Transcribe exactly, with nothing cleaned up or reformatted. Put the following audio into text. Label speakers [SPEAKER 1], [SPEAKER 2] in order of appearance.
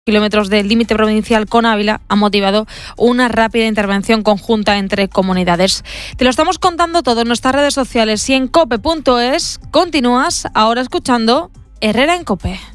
[SPEAKER 1] kilómetros del límite provincial con Ávila ha motivado una rápida intervención conjunta entre comunidades. Te lo estamos contando todo en nuestras redes sociales y en cope punto es. Continúas ahora escuchando Herrera en Cope.